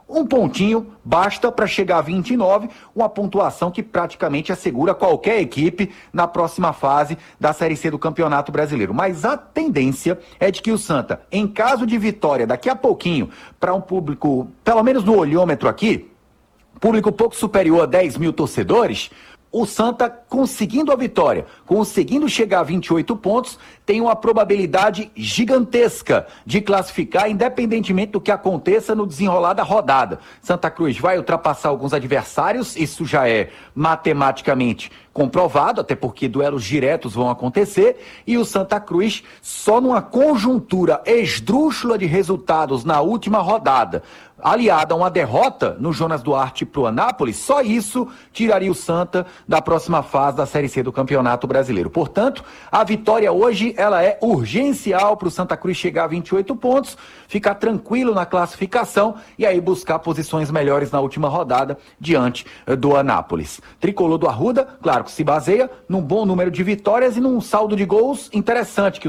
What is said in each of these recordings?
Um pontinho basta para chegar a 29, uma pontuação que praticamente assegura qualquer equipe na próxima fase da Série C do Campeonato Brasileiro. Mas a tendência é de que o Santa, em caso de vitória daqui a pouquinho, para um público, pelo menos no olhômetro aqui, público pouco superior a 10 mil torcedores, o Santa, conseguindo a vitória, conseguindo chegar a 28 pontos, tem uma probabilidade gigantesca de classificar, independentemente do que aconteça no desenrolar da rodada. Santa Cruz vai ultrapassar alguns adversários, isso já é matematicamente comprovado, até porque duelos diretos vão acontecer, e o Santa Cruz, só numa conjuntura esdrúxula de resultados na última rodada, aliada a uma derrota no Jonas Duarte pro Anápolis, só isso tiraria o Santa da próxima fase da Série C do Campeonato Brasileiro. Portanto, a vitória hoje, ela é urgencial para o Santa Cruz chegar a 28 pontos, ficar tranquilo na classificação e aí buscar posições melhores na última rodada diante do Anápolis. Tricolor do Arruda, claro que se baseia num bom número de vitórias e num saldo de gols interessante que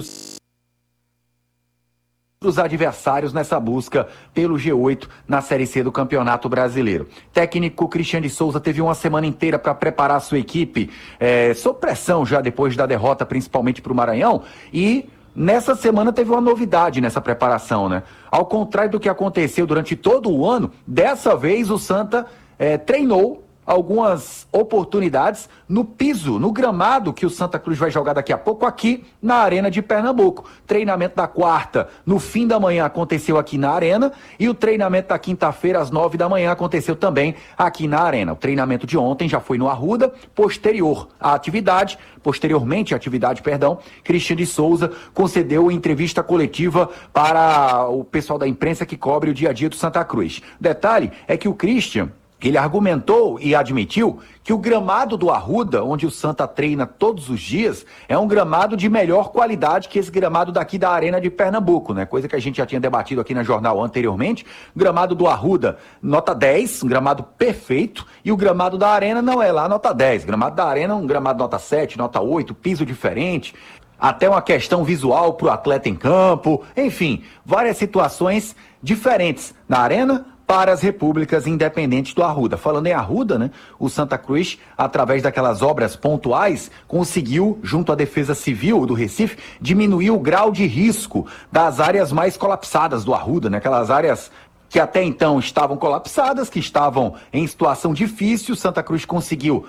os adversários nessa busca pelo G8 na Série C do Campeonato Brasileiro. Técnico Cristiano de Souza teve uma semana inteira para preparar a sua equipe, sob pressão já depois da derrota, principalmente para o Maranhão, e nessa semana teve uma novidade nessa preparação, né? Ao contrário do que aconteceu durante todo o ano, dessa vez o Santa treinou algumas oportunidades no piso, no gramado que o Santa Cruz vai jogar daqui a pouco aqui na Arena de Pernambuco. Treinamento da quarta, no fim da manhã, aconteceu aqui na Arena, e o treinamento da quinta-feira, às 9 da manhã, aconteceu também aqui na Arena. O treinamento de ontem já foi no Arruda, posteriormente à atividade, Cristiano de Souza concedeu entrevista coletiva para o pessoal da imprensa que cobre o dia a dia do Santa Cruz. Detalhe é que o Cristian, ele argumentou e admitiu que o gramado do Arruda, onde o Santa treina todos os dias, é um gramado de melhor qualidade que esse gramado daqui da Arena de Pernambuco, né? Coisa que a gente já tinha debatido aqui na Jornal anteriormente. O gramado do Arruda, nota 10, um gramado perfeito, e o gramado da Arena não é lá nota 10. O gramado da Arena é um gramado nota 7, nota 8, piso diferente, até uma questão visual para o atleta em campo, enfim, várias situações diferentes na Arena para as repúblicas independentes do Arruda. Falando em Arruda, né, o Santa Cruz, através daquelas obras pontuais, conseguiu, junto à Defesa Civil do Recife, diminuir o grau de risco das áreas mais colapsadas do Arruda, né, aquelas áreas que até então estavam colapsadas, que estavam em situação difícil. Santa Cruz conseguiu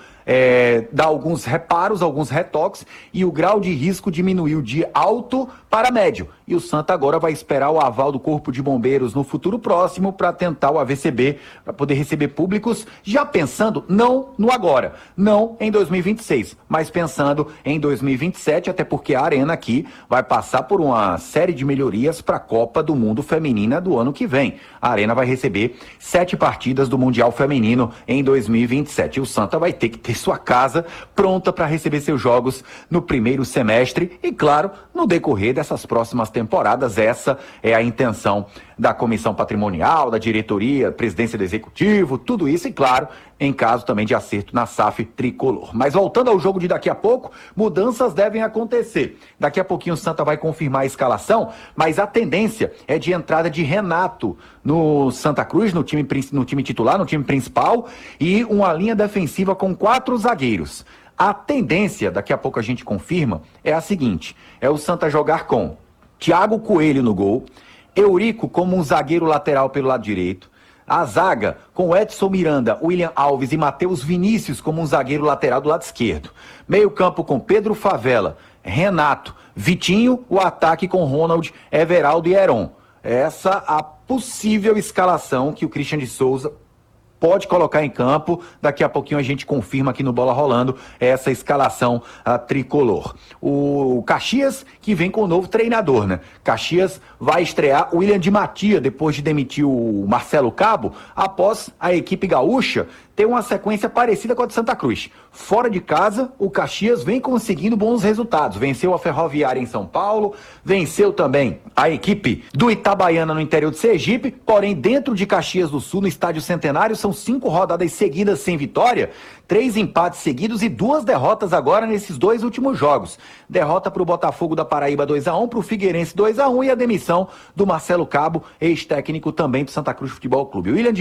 dar alguns reparos, alguns retoques, e o grau de risco diminuiu de alto para médio. E o Santa agora vai esperar o aval do Corpo de Bombeiros no futuro próximo para tentar o AVCB, para poder receber públicos, já pensando não no agora, não em 2026, mas pensando em 2027, até porque a Arena aqui vai passar por uma série de melhorias para a Copa do Mundo Feminina do ano que vem. A Arena vai receber 7 partidas do Mundial Feminino em 2027. E o Santa vai ter que ter sua casa pronta para receber seus jogos no primeiro semestre e, claro, no decorrer dessas próximas temporadas. Essa é a intenção da Comissão Patrimonial, da diretoria, presidência do Executivo, tudo isso, e claro, em caso também de acerto na SAF tricolor. Mas voltando ao jogo de daqui a pouco, mudanças devem acontecer. Daqui a pouquinho o Santa vai confirmar a escalação, mas a tendência é de entrada de Renato no Santa Cruz, no time titular, no time principal, e uma linha defensiva com 4 zagueiros. A tendência, daqui a pouco a gente confirma, é a seguinte: é o Santa jogar com Thiago Coelho no gol, Eurico como um zagueiro lateral pelo lado direito, a zaga com Edson Miranda, William Alves e Matheus Vinícius como um zagueiro lateral do lado esquerdo. Meio campo com Pedro Favela, Renato, Vitinho, o ataque com Ronald, Everaldo e Heron. Essa a possível escalação que o Cristiano de Souza pode colocar em campo. Daqui a pouquinho a gente confirma aqui no Bola Rolando essa escalação tricolor. O Caxias, que vem com o novo treinador, né? Caxias vai estrear o William de Matia, depois de demitir o Marcelo Cabo, após a equipe gaúcha ter uma sequência parecida com a de Santa Cruz. Fora de casa, o Caxias vem conseguindo bons resultados. Venceu a Ferroviária em São Paulo, venceu também a equipe do Itabaiana no interior de Sergipe, porém dentro de Caxias do Sul, no Estádio Centenário, são 5 rodadas seguidas sem vitória, 3 empates seguidos e 2 derrotas agora nesses 2 últimos jogos. Derrota para o Botafogo da Paraíba 2-1, para o Figueirense 2-1 e a demissão do Marcelo Cabo, ex-técnico também do Santa Cruz Futebol Clube. O William